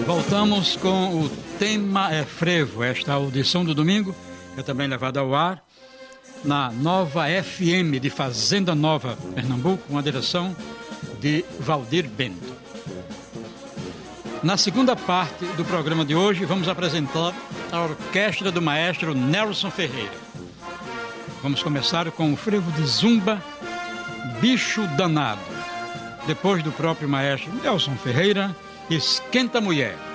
Voltamos com o tema Frevo. Esta audição do domingo é também levada ao ar na Nova FM de Fazenda Nova, Pernambuco, com a direção de Valdir Bento. Na segunda parte do programa de hoje, vamos apresentar a orquestra do maestro Nelson Ferreira. Vamos começar com o frevo de zumba Bicho Danado. Depois do próprio maestro Nelson Ferreira, Esquenta Mulher.